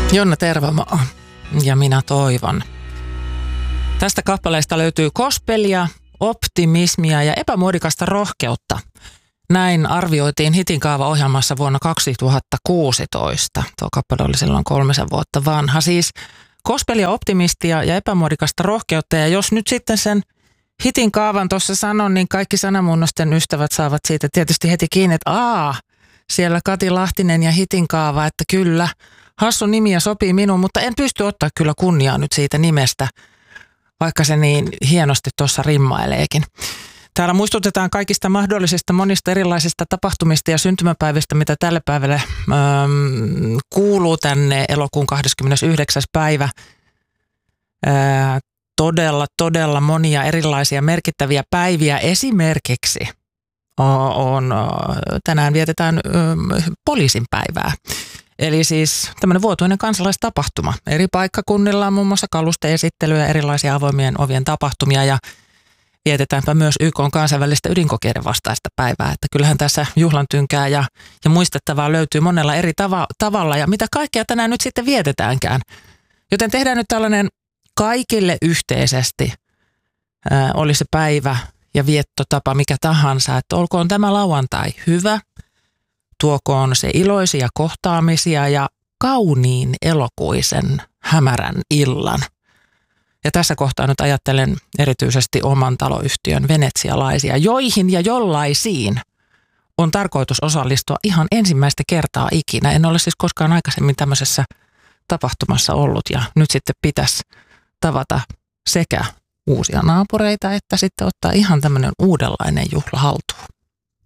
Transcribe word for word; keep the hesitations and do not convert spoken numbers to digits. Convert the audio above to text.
Jonna Tervamaa ja minä toivon. Tästä kappaleesta löytyy gospelia, optimismia ja epämuodikasta rohkeutta. Näin arvioitiin Hitin kaava-ohjelmassa vuonna kaksituhattakuusitoista. Tuo kappale oli silloin kolmisen vuotta vanha. Siis gospelia, optimistia ja epämuodikasta rohkeutta. Ja jos nyt sitten sen Hitin kaavan tuossa sanon, niin kaikki sanamuunnosten ystävät saavat siitä tietysti heti kiinni, että aa, siellä Kati Lahtinen ja Hitin kaava, että kyllä, hassu nimi ja sopii minuun, mutta en pysty ottaa kyllä kunniaa nyt siitä nimestä, vaikka se niin hienosti tuossa rimmaileekin. Täällä muistutetaan kaikista mahdollisista monista erilaisista tapahtumista ja syntymäpäivistä, mitä tälle päivälle ähm, kuuluu tänne elokuun kahdeskymmenesyhdeksäs päivä. Äh, todella, todella monia erilaisia merkittäviä päiviä. Esimerkiksi on, tänään vietetään poliisin päivää. Eli siis tämmöinen vuotuinen kansalaistapahtuma. Eri paikkakunnilla on muun muassa kalusteesittelyjä, erilaisia avoimien ovien tapahtumia ja vietetäänpä myös Y K:n kansainvälistä ydinkokeiden vastaista päivää. Että kyllähän tässä juhlantynkää ja, ja muistettavaa löytyy monella eri tava, tavalla ja mitä kaikkea tänään nyt sitten vietetäänkään. Joten tehdään nyt tällainen kaikille yhteisesti, ää, oli se päivä ja viettotapa mikä tahansa, että olkoon tämä lauantai hyvä, tuokoon se iloisia kohtaamisia ja kauniin elokuisen hämärän illan. Ja tässä kohtaa nyt ajattelen erityisesti oman taloyhtiön venetsialaisia, joihin ja jollaisiin on tarkoitus osallistua ihan ensimmäistä kertaa ikinä. En ole siis koskaan aikaisemmin tämmöisessä tapahtumassa ollut ja nyt sitten pitäisi tavata sekä uusia naapureita että sitten ottaa ihan tämmöinen uudenlainen juhla haltuun.